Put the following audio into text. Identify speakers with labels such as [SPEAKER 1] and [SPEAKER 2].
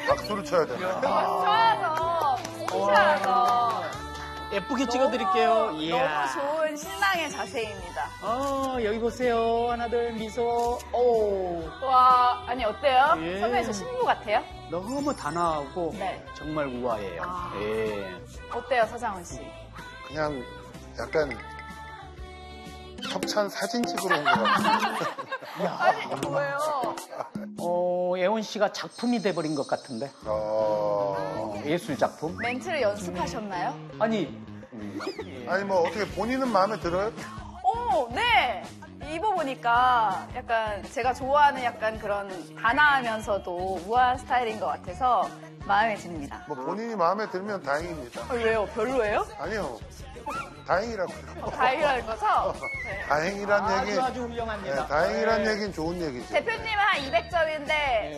[SPEAKER 1] 박수를 쳐야 되네.
[SPEAKER 2] 좋아서, 신기하죠.
[SPEAKER 3] 예쁘게 찍어드릴게요. 이야.
[SPEAKER 2] 너무 좋은 신랑의 자세입니다.
[SPEAKER 3] 여기 보세요. 하나, 둘, 미소. 오.
[SPEAKER 2] 와, 아니, 어때요?
[SPEAKER 3] 예.
[SPEAKER 2] 선배님 저 신부 같아요?
[SPEAKER 3] 너무 단아하고
[SPEAKER 2] 네.
[SPEAKER 3] 정말 우아해요.
[SPEAKER 2] 아.
[SPEAKER 3] 예.
[SPEAKER 2] 어때요, 서장훈 씨?
[SPEAKER 1] 그냥 약간 협찬 사진 찍으러 온 것 같아요.
[SPEAKER 2] 아니, 뭐예요?
[SPEAKER 3] 예원 씨가 작품이 돼버린 것 같은데. 예술 작품?
[SPEAKER 2] 멘트를 연습하셨나요?
[SPEAKER 3] 아니,
[SPEAKER 1] 아니 뭐 어떻게 본인은 마음에 들어요?
[SPEAKER 2] 네. 입어보니까 약간 제가 좋아하는 약간 그런 단아하면서도 우아한 스타일인 것 같아서 마음에 듭니다.
[SPEAKER 1] 뭐 본인이 마음에 들면 다행입니다.
[SPEAKER 2] 왜요? 별로예요?
[SPEAKER 1] 아니요. 다행이라고요.
[SPEAKER 2] 다행이라는 거죠? 네.
[SPEAKER 1] 다행이란 얘기.
[SPEAKER 3] 아주 훌륭합니다.
[SPEAKER 1] 네, 다행이란 얘기는 좋은 얘기죠.
[SPEAKER 2] 대표님은 한 200점인데